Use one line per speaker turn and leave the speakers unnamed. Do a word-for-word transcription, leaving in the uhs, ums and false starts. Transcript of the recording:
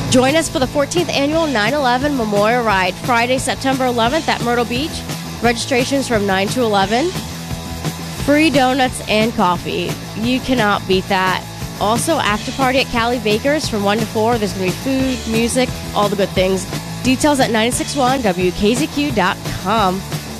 Join us for the fourteenth Annual nine eleven Memorial Ride, Friday, September eleventh at Myrtle Beach. Registrations from nine to eleven. Free donuts and coffee. You cannot beat that. Also, after party at Callie Baker's from one to four. There's going to be food, music, all the good things. Details at nine six one W K Z Q dot com.